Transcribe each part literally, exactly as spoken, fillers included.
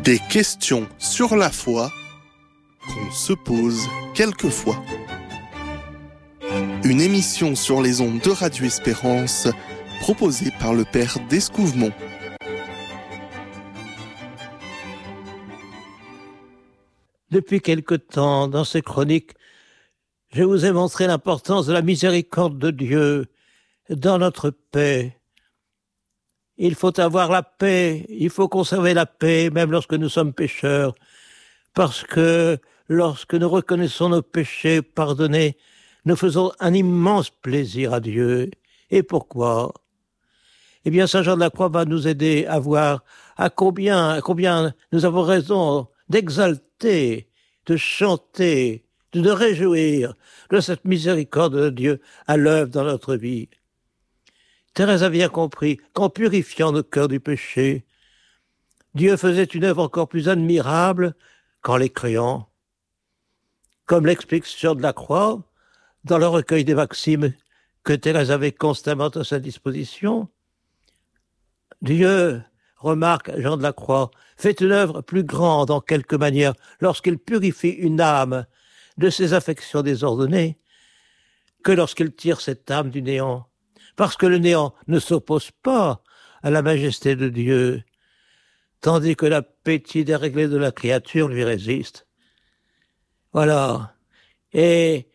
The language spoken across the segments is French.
Des questions sur la foi qu'on se pose quelquefois. Une émission sur les ondes de Radio Espérance proposée par le Père d'Escouvemont. Depuis quelque temps, dans ces chroniques, je vous ai montré l'importance de la miséricorde de Dieu dans notre paix. Il faut avoir la paix, il faut conserver la paix, même lorsque nous sommes pécheurs, parce que lorsque nous reconnaissons nos péchés pardonnés, nous faisons un immense plaisir à Dieu. Et pourquoi ? Eh bien, Saint Jean de la Croix va nous aider à voir à combien, à combien nous avons raison d'exalter, de chanter, de nous réjouir de cette miséricorde de Dieu à l'œuvre dans notre vie. Thérèse a bien compris qu'en purifiant nos cœurs du péché, Dieu faisait une œuvre encore plus admirable qu'en les créant. Comme l'explique Jean de la Croix dans le recueil des maximes que Thérèse avait constamment à sa disposition, Dieu, remarque Jean de la Croix, fait une œuvre plus grande en quelque manière lorsqu'il purifie une âme de ses affections désordonnées que lorsqu'il tire cette âme du néant. Parce que le néant ne s'oppose pas à la majesté de Dieu, tandis que l'appétit déréglé de la créature lui résiste. Voilà. Et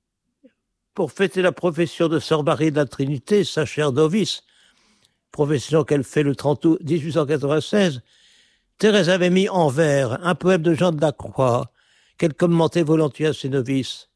pour fêter la profession de Sœur Marie de la Trinité, sa chère novice, profession qu'elle fait le trente août mille huit cent quatre-vingt-seize, Thérèse avait mis en vers un poème de Jean de la Croix qu'elle commentait volontiers à ses novices.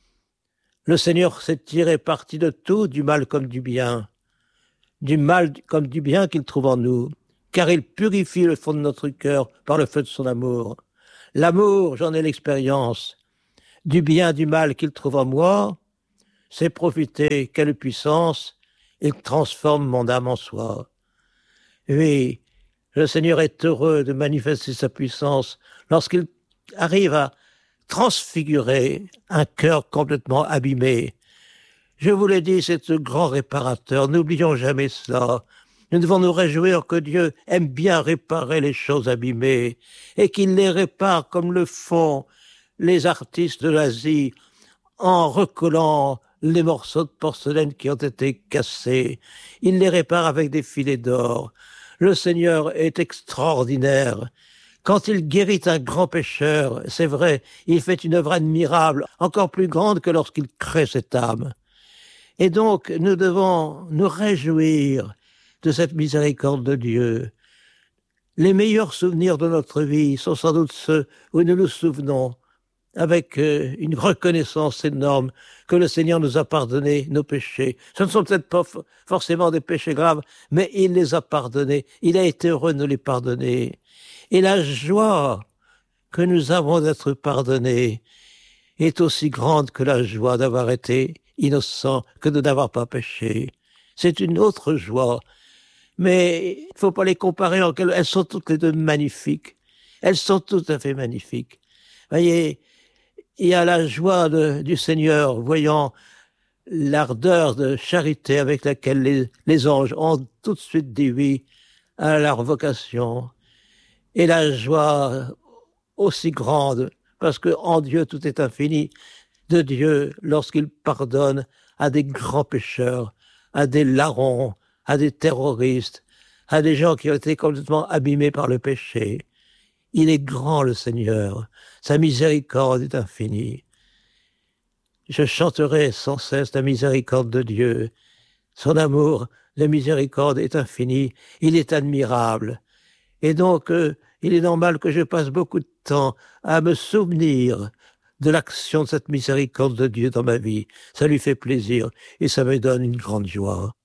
Le Seigneur s'est tiré parti de tout, du mal comme du bien, du mal comme du bien qu'il trouve en nous, car il purifie le fond de notre cœur par le feu de son amour. L'amour, j'en ai l'expérience, du bien, du mal qu'il trouve en moi, c'est profiter, quelle puissance, il transforme mon âme en soi. Oui, le Seigneur est heureux de manifester sa puissance lorsqu'il arrive à transfigurer un cœur complètement abîmé. Je vous l'ai dit, c'est ce grand réparateur, n'oublions jamais cela. Nous devons nous réjouir que Dieu aime bien réparer les choses abîmées et qu'il les répare comme le font les artistes de l'Asie en recollant les morceaux de porcelaine qui ont été cassés. Il les répare avec des filets d'or. Le Seigneur est extraordinaire. Quand il guérit un grand pécheur, c'est vrai, il fait une œuvre admirable, encore plus grande que lorsqu'il crée cette âme. Et donc, nous devons nous réjouir de cette miséricorde de Dieu. Les meilleurs souvenirs de notre vie sont sans doute ceux où nous nous souvenons avec euh, une reconnaissance énorme que le Seigneur nous a pardonné nos péchés. Ce ne sont peut-être pas f- forcément des péchés graves, mais il les a pardonnés. Il a été heureux de nous les pardonner. Et la joie que nous avons d'être pardonnés est aussi grande que la joie d'avoir été innocent, que de n'avoir pas péché. C'est une autre joie. Mais il ne faut pas les comparer en quelque... Elles sont toutes les deux magnifiques. Elles sont tout à fait magnifiques. Voyez, il y a la joie de, du Seigneur, voyant l'ardeur de charité avec laquelle les, les anges ont tout de suite dit oui à leur vocation. Et la joie aussi grande, parce que en Dieu tout est infini, de Dieu lorsqu'il pardonne à des grands pécheurs, à des larrons, à des terroristes, à des gens qui ont été complètement abîmés par le péché. Il est grand le Seigneur, sa miséricorde est infinie. Je chanterai sans cesse la miséricorde de Dieu. Son amour, la miséricorde est infinie, il est admirable. Et donc, euh, il est normal que je passe beaucoup de temps à me souvenir de l'action de cette miséricorde de Dieu dans ma vie. Ça lui fait plaisir et ça me donne une grande joie.